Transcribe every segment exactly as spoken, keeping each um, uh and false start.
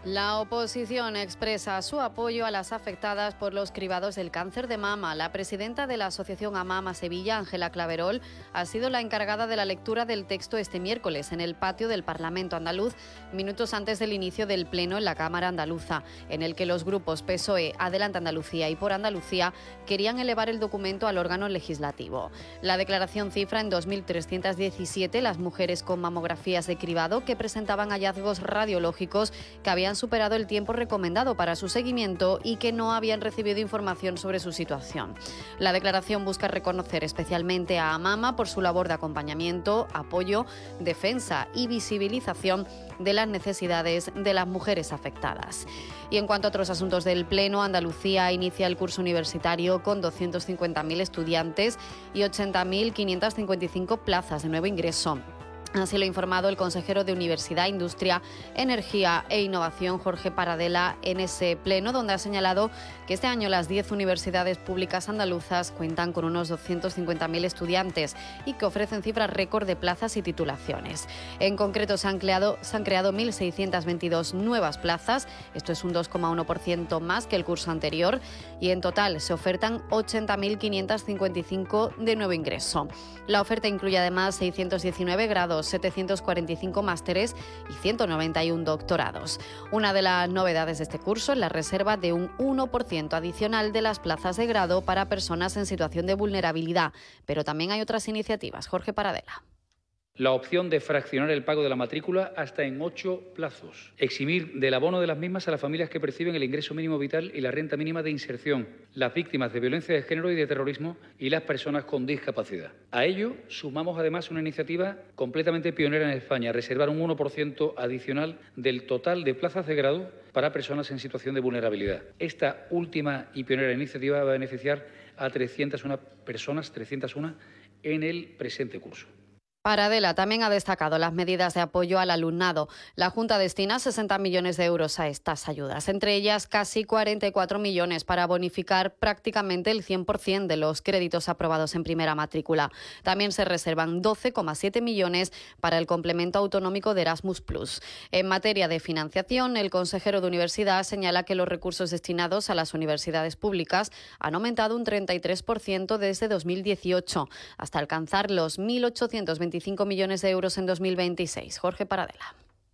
La oposición expresa su apoyo a las afectadas por los cribados del cáncer de mama. La presidenta de la Asociación AMAMA Sevilla, Ángela Claverol, ha sido la encargada de la lectura del texto este miércoles en el patio del Parlamento andaluz, minutos antes del inicio del Pleno en la Cámara andaluza, en el que los grupos P S O E, Adelante Andalucía y Por Andalucía querían elevar el documento al órgano legislativo. La declaración cifra en dos mil trescientas diecisiete las mujeres con mamografías de cribado que presentaban hallazgos radiológicos que habían superado el tiempo recomendado para su seguimiento y que no habían recibido información sobre su situación. La declaración busca reconocer especialmente a AMAMA por su labor de acompañamiento, apoyo, defensa y visibilización de las necesidades de las mujeres afectadas. Y en cuanto a otros asuntos del Pleno, Andalucía inicia el curso universitario con doscientos cincuenta mil estudiantes y ochenta mil quinientas cincuenta y cinco plazas de nuevo ingreso. Así lo ha informado el consejero de Universidad, Industria, Energía e Innovación, Jorge Paradela, en ese pleno, donde ha señalado que este año las diez universidades públicas andaluzas cuentan con unos doscientos cincuenta mil estudiantes y que ofrecen cifras récord de plazas y titulaciones. En concreto, se han creado, se han creado mil seiscientas veintidós nuevas plazas, esto es un dos coma uno por ciento más que el curso anterior, y en total se ofertan ochenta mil quinientos cincuenta y cinco de nuevo ingreso. La oferta incluye además seiscientos diecinueve grados, setecientos cuarenta y cinco másteres y ciento noventa y uno doctorados. Una de las novedades de este curso es la reserva de un uno por ciento adicional de las plazas de grado para personas en situación de vulnerabilidad, pero también hay otras iniciativas. Jorge Paradela. La opción de fraccionar el pago de la matrícula hasta en ocho plazos. Eximir del abono de las mismas a las familias que perciben el ingreso mínimo vital y la renta mínima de inserción, las víctimas de violencia de género y de terrorismo y las personas con discapacidad. A ello sumamos además una iniciativa completamente pionera en España, reservar un uno por ciento adicional del total de plazas de grado para personas en situación de vulnerabilidad. Esta última y pionera iniciativa va a beneficiar a trescientas una personas, trescientas una en el presente curso. Paradela también ha destacado las medidas de apoyo al alumnado. La Junta destina sesenta millones de euros a estas ayudas, entre ellas casi cuarenta y cuatro millones para bonificar prácticamente el cien por ciento de los créditos aprobados en primera matrícula. También se reservan doce coma siete millones para el complemento autonómico de Erasmus plus. En materia de financiación, el consejero de Universidad señala que los recursos destinados a las universidades públicas han aumentado un treinta y tres por ciento desde dos mil dieciocho, hasta alcanzar los mil ochocientos veinticinco millones de euros en dos mil veintiséis. Jorge Paradela.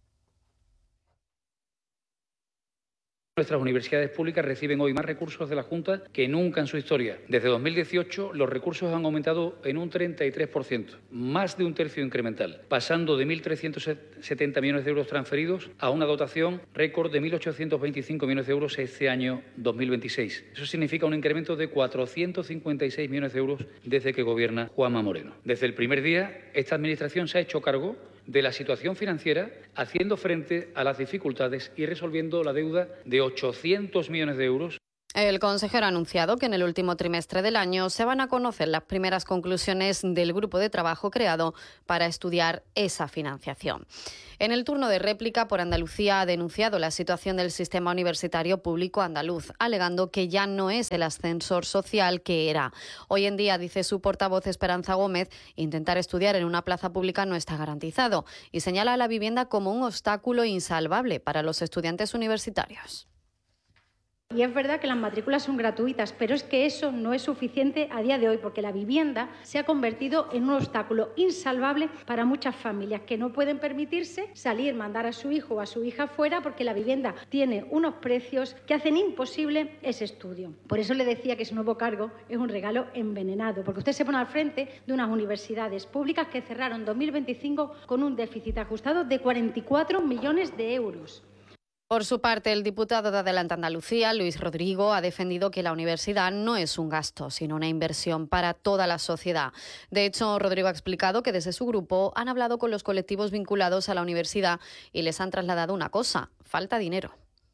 Nuestras universidades públicas reciben hoy más recursos de la Junta que nunca en su historia. Desde dos mil dieciocho los recursos han aumentado en un treinta y tres por ciento, más de un tercio incremental, pasando de mil trescientos setenta millones de euros transferidos a una dotación récord de mil ochocientos veinticinco millones de euros este año dos mil veintiséis. Eso significa un incremento de cuatrocientos cincuenta y seis millones de euros desde que gobierna Juanma Moreno. Desde el primer día, esta Administración se ha hecho cargo de la situación financiera, haciendo frente a las dificultades y resolviendo la deuda de ochocientos millones de euros. El consejero ha anunciado que en el último trimestre del año se van a conocer las primeras conclusiones del grupo de trabajo creado para estudiar esa financiación. En el turno de réplica, Por Andalucía ha denunciado la situación del sistema universitario público andaluz, alegando que ya no es el ascensor social que era. Hoy en día, dice su portavoz Esperanza Gómez, intentar estudiar en una plaza pública no está garantizado y señala a la vivienda como un obstáculo insalvable para los estudiantes universitarios. Y es verdad que las matrículas son gratuitas, pero es que eso no es suficiente a día de hoy, porque la vivienda se ha convertido en un obstáculo insalvable para muchas familias que no pueden permitirse salir, mandar a su hijo o a su hija fuera, porque la vivienda tiene unos precios que hacen imposible ese estudio. Por eso le decía que su nuevo cargo es un regalo envenenado, porque usted se pone al frente de unas universidades públicas que cerraron dos mil veinticinco con un déficit ajustado de cuarenta y cuatro millones de euros. Por su parte, el diputado de Adelante Andalucía, Luis Rodrigo, ha defendido que la universidad no es un gasto, sino una inversión para toda la sociedad. De hecho, Rodrigo ha explicado que desde su grupo han hablado con los colectivos vinculados a la universidad y les han trasladado una cosa: falta dinero.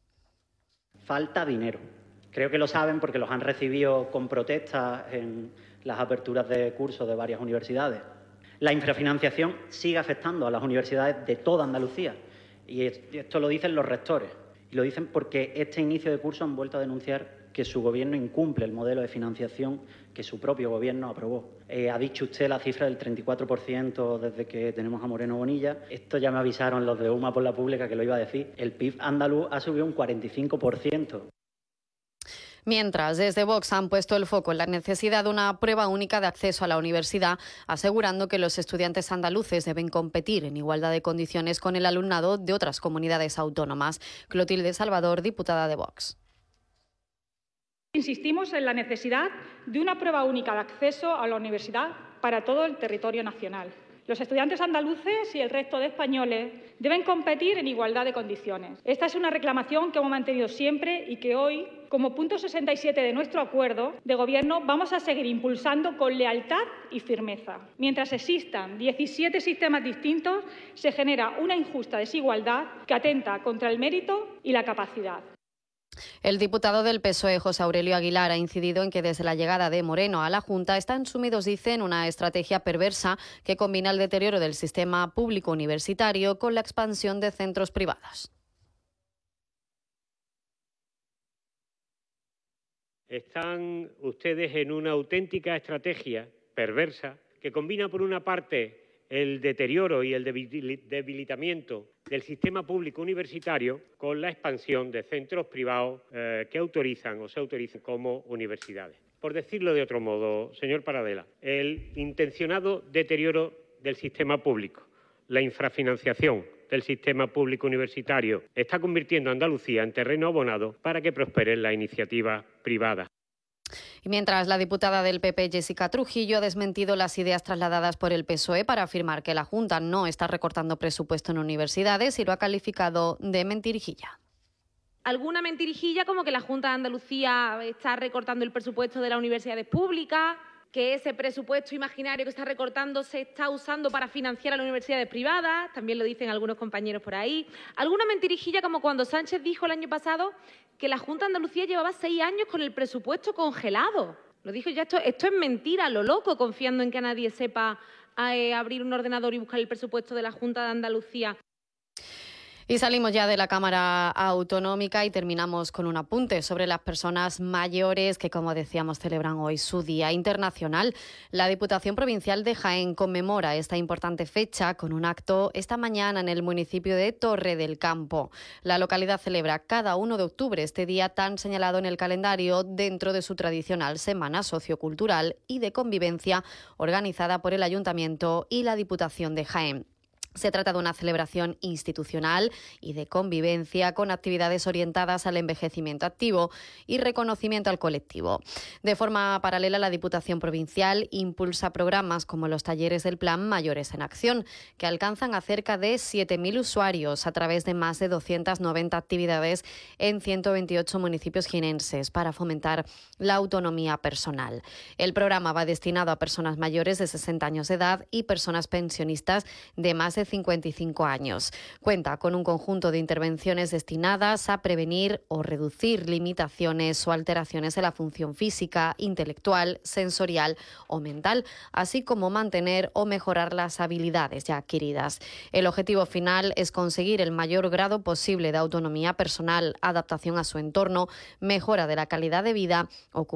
Falta dinero. Creo que lo saben porque los han recibido con protestas en las aperturas de cursos de varias universidades. La infrafinanciación sigue afectando a las universidades de toda Andalucía. Y esto lo dicen los rectores. Y lo dicen porque este inicio de curso han vuelto a denunciar que su Gobierno incumple el modelo de financiación que su propio Gobierno aprobó. Eh, ha dicho usted la cifra del treinta y cuatro por ciento desde que tenemos a Moreno Bonilla. Esto ya me avisaron los de UMA por la Pública que lo iba a decir. El P I B andaluz ha subido un cuarenta y cinco por ciento. Mientras, desde Vox han puesto el foco en la necesidad de una prueba única de acceso a la universidad, asegurando que los estudiantes andaluces deben competir en igualdad de condiciones con el alumnado de otras comunidades autónomas. Clotilde Salvador, diputada de Vox. Insistimos en la necesidad de una prueba única de acceso a la universidad para todo el territorio nacional. Los estudiantes andaluces y el resto de españoles deben competir en igualdad de condiciones. Esta es una reclamación que hemos mantenido siempre y que hoy, como punto sesenta y siete de nuestro acuerdo de Gobierno, vamos a seguir impulsando con lealtad y firmeza. Mientras existan diecisiete sistemas distintos, se genera una injusta desigualdad que atenta contra el mérito y la capacidad. El diputado del P S O E, José Aurelio Aguilar, ha incidido en que desde la llegada de Moreno a la Junta están sumidos, dice, en una estrategia perversa que combina el deterioro del sistema público universitario con la expansión de centros privados. Están ustedes en una auténtica estrategia perversa que combina, por una parte, el deterioro y el debilitamiento del sistema público universitario con la expansión de centros privados eh, que autorizan o se autorizan como universidades. Por decirlo de otro modo, señor Paradela, el intencionado deterioro del sistema público, la infrafinanciación del sistema público universitario está convirtiendo a Andalucía en terreno abonado para que prosperen las iniciativas privadas. Y mientras, la diputada del P P, Jessica Trujillo, ha desmentido las ideas trasladadas por el P S O E para afirmar que la Junta no está recortando presupuesto en universidades y lo ha calificado de mentirijilla. Alguna mentirijilla como que la Junta de Andalucía está recortando el presupuesto de las universidades públicas, que ese presupuesto imaginario que está recortando se está usando para financiar a las universidades privadas, también lo dicen algunos compañeros por ahí. Alguna mentirijilla como cuando Sánchez dijo el año pasado que la Junta de Andalucía llevaba seis años con el presupuesto congelado. Lo dijo ya, esto, esto es mentira, lo loco, confiando en que nadie sepa eh, abrir un ordenador y buscar el presupuesto de la Junta de Andalucía. Y salimos ya de la Cámara Autonómica y terminamos con un apunte sobre las personas mayores que, como decíamos, celebran hoy su Día Internacional. La Diputación Provincial de Jaén conmemora esta importante fecha con un acto esta mañana en el municipio de Torre del Campo. La localidad celebra cada uno de octubre este día tan señalado en el calendario dentro de su tradicional Semana Sociocultural y de Convivencia organizada por el Ayuntamiento y la Diputación de Jaén. Se trata de una celebración institucional y de convivencia con actividades orientadas al envejecimiento activo y reconocimiento al colectivo. De forma paralela, la Diputación Provincial impulsa programas como los talleres del Plan Mayores en Acción, que alcanzan a cerca de siete mil usuarios a través de más de doscientas noventa actividades en ciento veintiocho municipios jienenses para fomentar la autonomía personal. El programa va destinado a personas mayores de sesenta años de edad y personas pensionistas de más de cincuenta y cinco años. Cuenta con un conjunto de intervenciones destinadas a prevenir o reducir limitaciones o alteraciones de la función física, intelectual, sensorial o mental, así como mantener o mejorar las habilidades ya adquiridas. El objetivo final es conseguir el mayor grado posible de autonomía personal, adaptación a su entorno, mejora de la calidad de vida,